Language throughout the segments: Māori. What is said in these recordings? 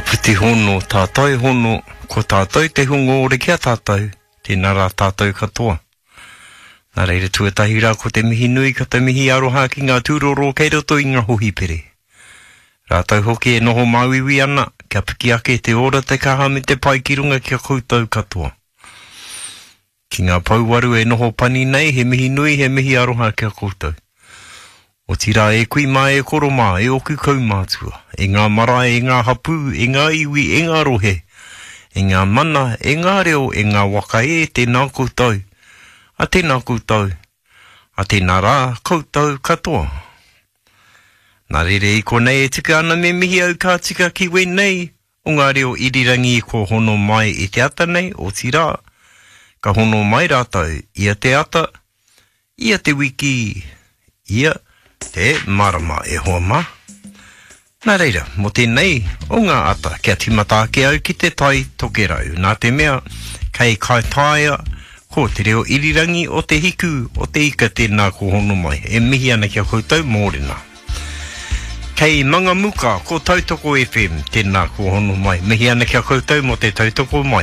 Puti hono, tātai hono, ko tātai te hungo ore kia tātai, tēnā rā tātai katoa. Nā reira tuatahi rā ko te mihi nui ka te mihi aroha ki ngā tūroro kei roto i ngā hohipere. Rātau hoki e noho mauiwi ana, kia piki ake te ora te kaha me te pai ki runga kia koutou katoa. Ki ngā pauwaru e noho pani nei, he mihi nui, he mihi aroha kia koutou. O tira e kui mai e koro mā, e oku kaumātua, e ngā mara, e ngā hapu, e ngā iwi, e ngā rohe, e ngā mana, e ngā reo, e ngā waka e tēnā koutou, a tēnā koutou, a tēnā rā koutou katoa. Nā rere i konei e tika ana me mihi au kā tika ki wenei, o ngā reo irirangi ko hono mai e te ata nei, o tira, ka hono mai rātau, ia te ata, ia te wiki, ia te marama e hoa mā. Nā reira, mo tēnei, o ngā ata, kia timata ke au ki te tai toke rau. Nā te mea, kei kai taia, ko te reo irirangi o te hiku, o te ika tēnā ko hono mai. E mihi ana kia koutou mōrena. Kei manga muka, ko Tautoko FM, tēnā ko hono mai. Mihi ana kia koutou mo te Tautoko mai.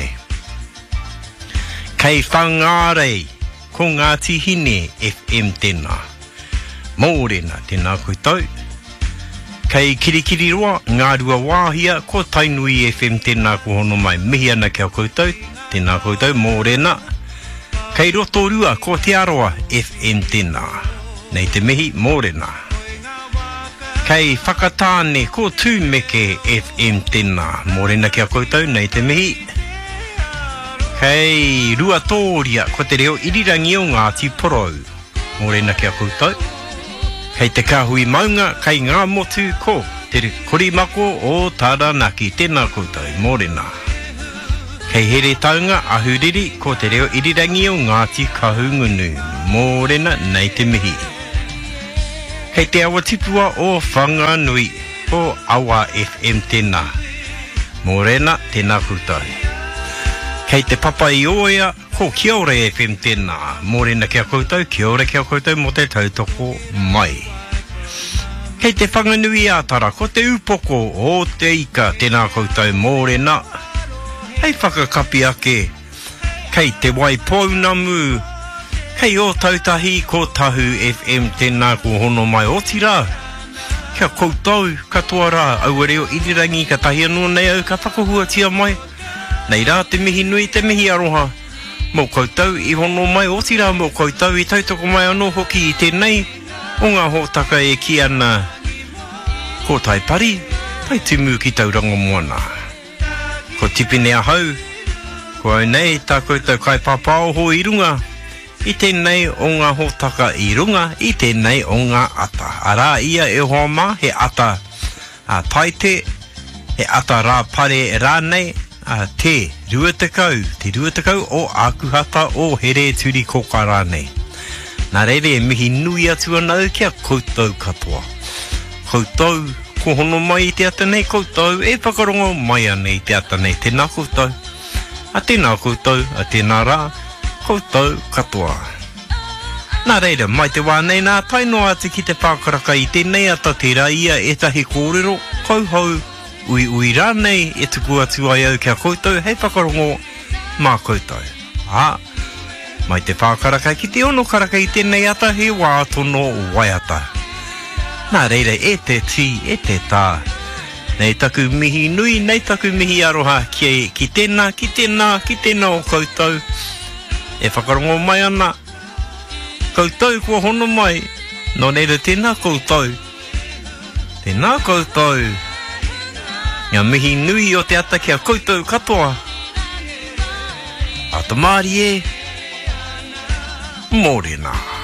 Kei whangārei, ko Ngāti Hine FM tēnā. Mōrena, tēnā koutou. Kei Kirikiri roa, ngā rua wāhia, ko Tainui FM tēnā ko hono mai. Mihi ana kia koutou, tēnā koutou, mōrena. Kei Rotorua, ko Te Aroa FM tēnā. Nei te mihi, mōrena. Kei Whakatāne, ko Tūmeke FM tēnā. Mōrena kia koutou, nei te mihi. Kei Ruatoria, ko te reo irirangi o Ngāti Porou. Mōrena kia koutou. Kei te kāhui maunga, kei ngā motu ko te korimako o Taranaki, tēnā koutou, mōrena. Kei here taunga ahuriri, ko te reo irirangi o Ngāti Kahungunu, mōrena nei te mihi. Kei te awa tipua o Whanganui, ko Awa FM tēnā, mōrena, tēnā koutou. Kei te papa i oia, ko Kiore FM tēnā, mōrena kia koutou, Kiore kia koutou mo te Tautoko mai. Kei te whanganui ātara, ko te upoko o te ika, tēnā koutou, mōrena. Hei whakakapi ake, kei te Waipounamu, kei o Tautahi, ko Tahu FM tēnā ko hono mai o tira. Kia koutou, katoa rā, aua reo irirangi, ka tahi anō nei au, ka whakahua tia mai. Nei rā, te mihi nui, te mihi aroha. Mō koutou i hono mai o tira, mō koutou i Tautoko mai anō hoki i tēnei, o ngā hōtaka e ki ana ko Taipari, tai tumu ki tauranga moana. Ko tipine ahau, ko au nei, tā koutou kai papao ho i runga, i tēnei o ngā hōtaka i runga, i tēnei o ngā ata. Arā ia e hoa mā, he ata a taite, he ata rā pare rānei, te ruatakau o Akuhata o Here Turi Koka rānei. Nā reire e mihi nui atu anau kia koutou katoa. Koutou, ko hono mai i te ata nei koutou, e whakarongo mai ane i te ata nei tēnā koutou. A tēnā koutou, a tēnā rā, koutou katoa. Nā reire, mai te wānei nā tainoa atu ki te whākaraka i tēnei ata te rā ia e tahi kōrero, kauhau, ui rānei e tuku atu ai au kia koutou, hei whakarongo mā koutou. Mai te whākaraka ki te ono karaka i tēnei ata he wātono waiata. Nā reira, e te tī, e te tā. Nei taku mihi nui, nei taku mihi aroha ki tēnā o koutou. E whakarongo mai ana. Koutou kua hono mai, no neira tēnā koutou. Tēnā koutou. Ngā mihi nui o te ata kia koutou katoa. A tamari e, mōrena.